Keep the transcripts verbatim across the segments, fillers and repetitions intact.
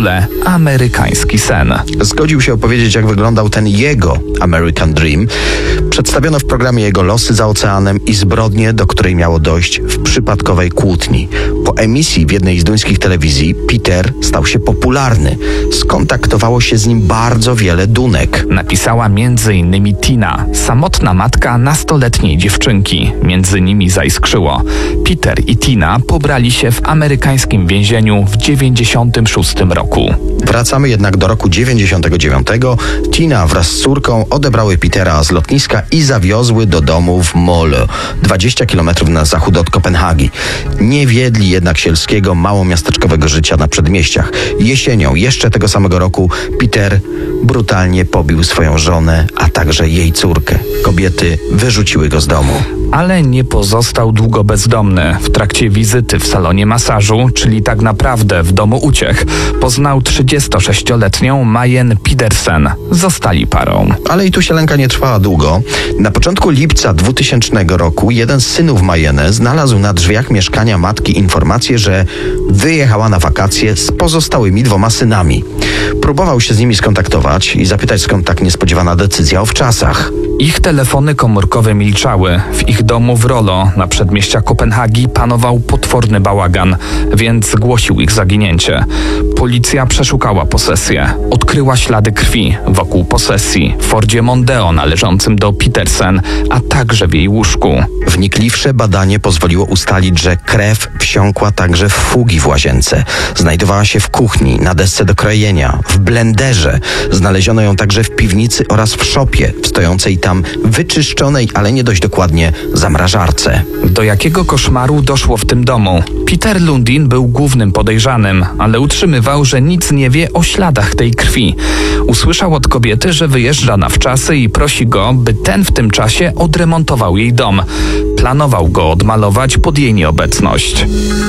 tytule Amerykański sen. Zgodził się opowiedzieć, jak wyglądał ten jego American Dream. Przedstawiono w programie jego losy za oceanem i zbrodnię, do której miało dojść w przypadkowej kłótni. Po emisji w jednej z duńskich telewizji Peter stał się popularny. Skontaktowało się z nim bardzo wiele Dunek. Napisała między innymi Tina, samotna matka nastoletniej dziewczynki. Między nimi zaiskrzyło. Peter i Tina pobrali się w amerykańskim więzieniu w dziewięćdziesiątym szóstym roku. Wracamy jednak do roku dziewięćdziesiątego dziewiątego. Tina wraz z córką odebrały Petera z lotniska i zawiozły do domu w Mole, dwadzieścia kilometrów na zachód od Kopenhagi. Nie wiedli jednak sielskiego, małomiasteczkowego życia na przedmieściach. Jesienią jeszcze tego samego roku Peter brutalnie pobił swoją żonę, a także jej córkę. Kobiety wyrzuciły go z domu. Ale nie pozostał długo bezdomny. W trakcie wizyty w salonie masażu, czyli tak naprawdę w domu uciech, poznał trzydziestosześcioletnią Majen Pedersen. Zostali parą. Ale i tu sielanka nie trwała długo. Na początku lipca dwutysięcznego roku jeden z synów Majene znalazł na drzwiach mieszkania matki informację, że wyjechała na wakacje z pozostałymi dwoma synami. Próbował się z nimi skontaktować i zapytać, skąd tak niespodziewana decyzja o wczasach. Ich telefony komórkowe milczały. W ich domu w Rollo na przedmieściach Kopenhagi panował potworny bałagan, więc zgłosił ich zaginięcie. Policja przeszukała posesję. Odkryła ślady krwi wokół posesji w Fordzie Mondeo należącym do Pedersen, a także w jej łóżku. Wnikliwsze badanie pozwoliło ustalić, że krew wsiąkła także w fugi w łazience. Znajdowała się w kuchni, na desce do krojenia, w blenderze. Znaleziono ją także w piwnicy oraz w szopie, w stojącej tam wyczyszczonej, ale nie dość dokładnie, zamrażarce. Do jakiego koszmaru doszło w tym domu? Peter Lundin był głównym podejrzanym, ale utrzymywał, że nic nie wie o śladach tej krwi. Usłyszał od kobiety, że wyjeżdża na wczasy i prosi go, by ten w tym czasie odremontował jej dom. Planował go odmalować pod jej nieobecność.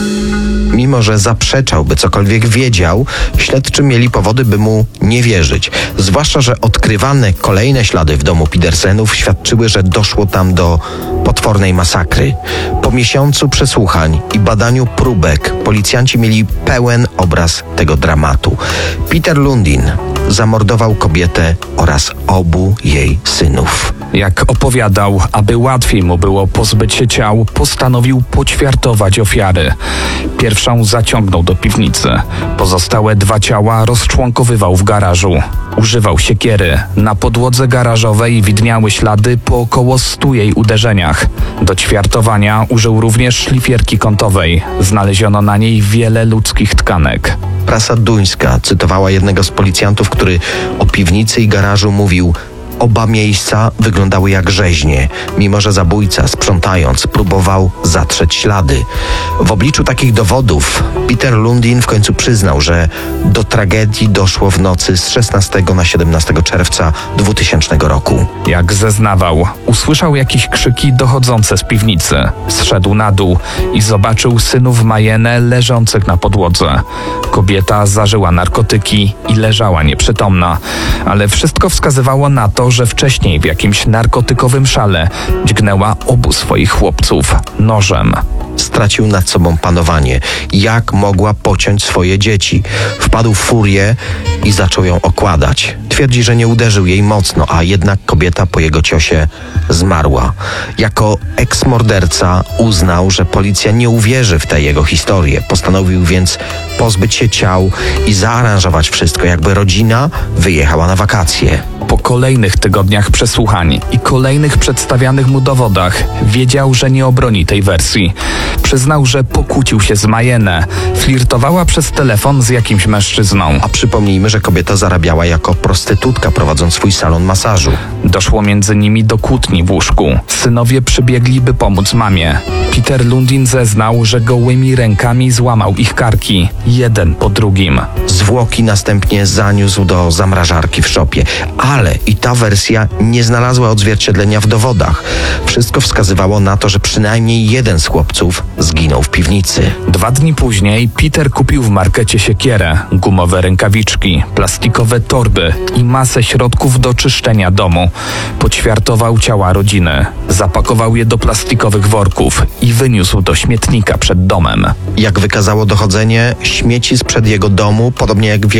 Mimo że zaprzeczał, by cokolwiek wiedział, śledczy mieli powody, by mu nie wierzyć. Zwłaszcza, że odkrywane kolejne ślady w domu Pedersenów świadczyły, że doszło tam do potwornej masakry. Po miesiącu przesłuchań i badaniu próbek policjanci mieli pełen obraz tego dramatu. Peter Lundin zamordował kobietę oraz obu jej synów. Jak opowiadał, aby łatwiej mu było pozbyć się ciał, postanowił poćwiartować ofiary. Pierwszą zaciągnął do piwnicy. Pozostałe dwa ciała rozczłonkowywał w garażu. Używał siekiery. Na podłodze garażowej widniały ślady po około stu jej uderzeniach. Do ćwiartowania użył również szlifierki kątowej. Znaleziono na niej wiele ludzkich tkanek. Prasa duńska cytowała jednego z policjantów, który o piwnicy i garażu mówił: oba miejsca wyglądały jak rzeźnie, mimo że zabójca, sprzątając, próbował zatrzeć ślady. W obliczu takich dowodów Peter Lundin w końcu przyznał, że do tragedii doszło w nocy z szesnastego na siedemnastego czerwca dwutysięcznego roku. Jak zeznawał, usłyszał jakieś krzyki dochodzące z piwnicy. Zszedł na dół i zobaczył synów Majenę leżących na podłodze. Kobieta zażyła narkotyki i leżała nieprzytomna, ale wszystko wskazywało na to, że wcześniej w jakimś narkotykowym szale dźgnęła obu swoich chłopców nożem. Stracił nad sobą panowanie. Jak mogła pociąć swoje dzieci? Wpadł w furię i zaczął ją okładać. Twierdzi, że nie uderzył jej mocno, a jednak kobieta po jego ciosie zmarła. Jako eksmorderca uznał, że policja nie uwierzy w tę jego historię. Postanowił więc pozbyć się ciał i zaaranżować wszystko, jakby rodzina wyjechała na wakacje. Po kolejnych tygodniach przesłuchań i kolejnych przedstawianych mu dowodach wiedział, że nie obroni tej wersji. Przyznał, że pokłócił się z Majenę. Flirtowała przez telefon z jakimś mężczyzną. A przypomnijmy, że kobieta zarabiała jako prostytutka, prowadząc swój salon masażu. Doszło między nimi do kłótni w łóżku. Synowie przybiegli, by pomóc mamie. Peter Lundin zeznał, że gołymi rękami złamał ich karki, jeden po drugim. Zwłoki następnie zaniósł do zamrażarki w szopie, ale i ta wersja nie znalazła odzwierciedlenia w dowodach. Wszystko wskazywało na to, że przynajmniej jeden z chłopców zginął w piwnicy. Dwa dni później Peter kupił w markecie siekierę, gumowe rękawiczki, plastikowe torby i masę środków do czyszczenia domu. Poćwiartował ciała rodziny, zapakował je do plastikowych worków i wyniósł do śmietnika przed domem. Jak wykazało dochodzenie, śmieci sprzed jego domu, podobnie jak